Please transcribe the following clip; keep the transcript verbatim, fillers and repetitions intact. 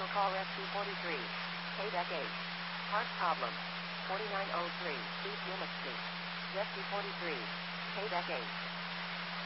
call S T forty-three. Quebec eight. Heart problem. forty-nine oh three East Wilmot Street. S T forty-three. Quebec eight.